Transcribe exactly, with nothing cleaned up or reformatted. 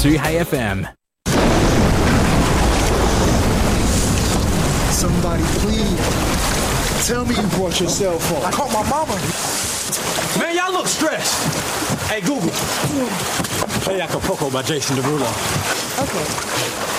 two Hey F M. Somebody please tell me you brought your cell phone. I called my mama. Man, y'all look stressed. Hey, Google. Play Acapulco by Jason Derulo. Okay.